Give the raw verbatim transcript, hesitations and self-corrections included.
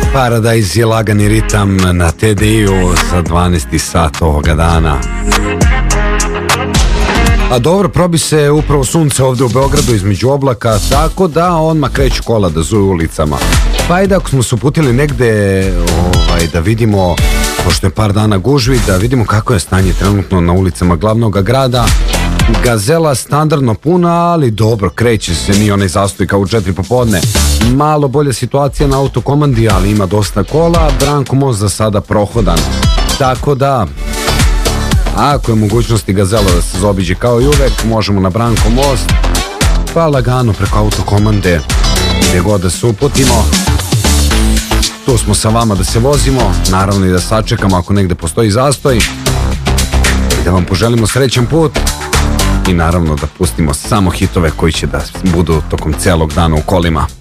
Paradise je lagani ritam na T D I-u za dvanaesti sat ovoga dana. A dobro, probi se upravo sunce ovde u Beogradu između oblaka, tako da odmah kreću kola da zuju ulicama. Pa ajde, ako smo se uputili negde ovaj, da vidimo, pošto je par dana gužvi, da vidimo kako je stanje trenutno na ulicama glavnog grada. Gazela standardno puna, ali dobro, kreće se, nije onaj zastoj kao u četiri popodne. Malo bolja situacija na autokomandi, ali ima dosta kola. Branko most za sada prohodan, tako da ako je mogućnosti Gazela da se zaobiđe kao i uvek, možemo na Branko most, pa lagano preko autokomande gdje god da se uputimo. Tu smo sa vama da se vozimo, naravno i da sačekamo ako negde postoji zastoj, i da vam poželimo srećan put i naravno da pustimo samo hitove koji će da budu tokom celog dana u kolima.